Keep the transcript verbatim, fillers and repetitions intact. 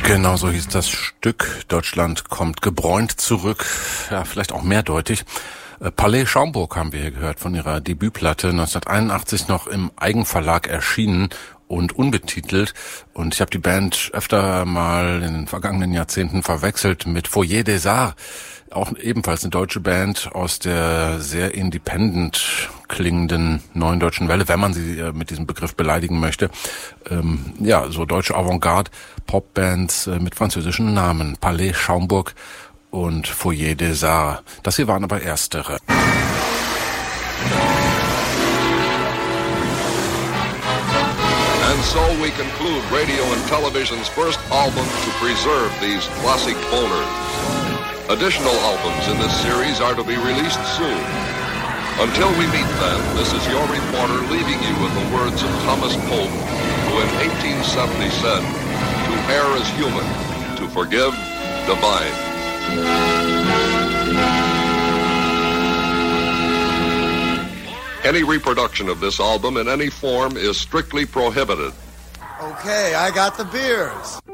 Genau so hieß das Stück. Deutschland kommt gebräunt zurück. Ja, vielleicht auch mehrdeutig. Palais Schaumburg haben wir hier gehört von ihrer Debütplatte, neunzehnhunderteinundachtzig noch im Eigenverlag erschienen und unbetitelt. Und ich habe die Band öfter mal in den vergangenen Jahrzehnten verwechselt mit Foyer des Arts. Auch ebenfalls eine deutsche Band aus der sehr independent klingenden neuen deutschen Welle, wenn man sie äh, mit diesem Begriff beleidigen möchte. Ähm, ja, so deutsche Avantgarde, Popbands äh, mit französischen Namen. Palais Schaumburg und Foyer des Arts. Das hier waren aber erstere. And so we conclude radio and television's first album to preserve these classic boners. Additional albums in this series are to be released soon. Until we meet then, this is your reporter leaving you with the words of Thomas Pope, who in eighteen seventy said, "To err is human, to forgive, divine." Any reproduction of this album in any form is strictly prohibited. Okay, I got the beers.